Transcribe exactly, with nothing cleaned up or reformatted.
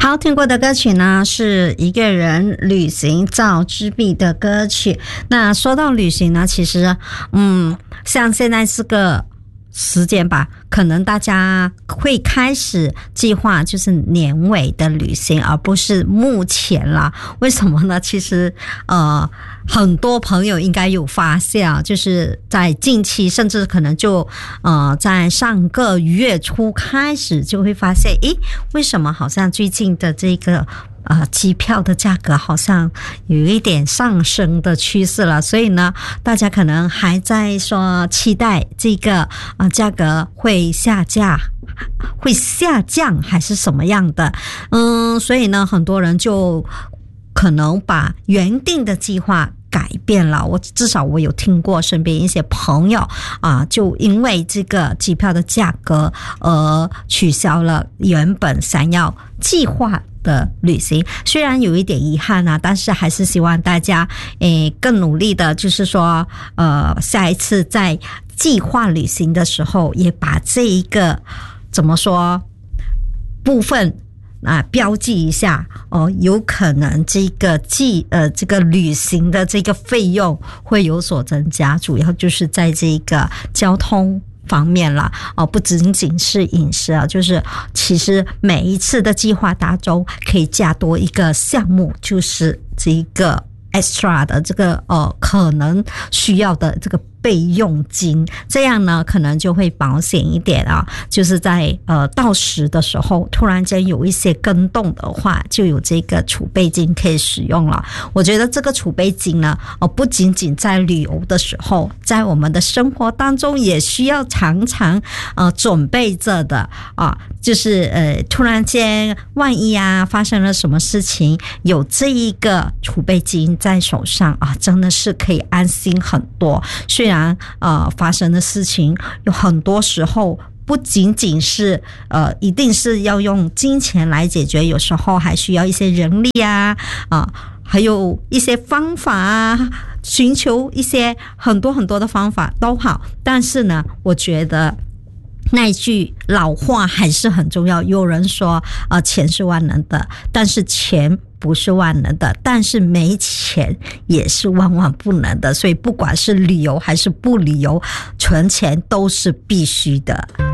好，听过的歌曲呢是一个人旅行造之必的歌曲。那说到旅行呢，其实嗯，像现在这个时间吧，可能大家会开始计划就是年尾的旅行，而不是目前啦。为什么呢？其实呃很多朋友应该有发现啊，就是在近期甚至可能就呃在上个月初开始就会发现，诶，为什么好像最近的这个呃，机票的价格好像有一点上升的趋势了，所以呢，大家可能还在说期待这个啊、呃、价格会下架，会下降还是什么样的？嗯，所以呢，很多人就可能把原定的计划改变了。我至少我有听过身边一些朋友啊，就因为这个机票的价格而取消了原本想要计划的旅行。虽然有一点遗憾啊，但是还是希望大家诶更努力的，就是说呃下一次在计划旅行的时候，也把这一个怎么说部分啊，标记一下哦，有可能这个计呃这个旅行的这个费用会有所增加，主要就是在这个交通方面啦，哦，不仅仅是饮食啊，就是其实每一次的计划当中可以加多一个项目，就是这个 extra 的这个呃可能需要的这个备用金，这样呢可能就会保险一点啊，就是在呃到时的时候突然间有一些更动的话，就有这个储备金可以使用了。我觉得这个储备金呢呃不仅仅在旅游的时候，在我们的生活当中也需要常常呃准备着的啊，就是呃突然间万一啊发生了什么事情，有这一个储备金在手上啊，真的是可以安心很多。虽然呃发生的事情有很多时候不仅仅是呃一定是要用金钱来解决，有时候还需要一些人力啊啊、呃，还有一些方法啊，寻求一些很多很多的方法都好。但是呢，我觉得那一句老话还是很重要。有人说呃钱是万能的，但是钱不是万能的，但是没钱也是万万不能的。所以不管是旅游还是不旅游，存钱都是必须的。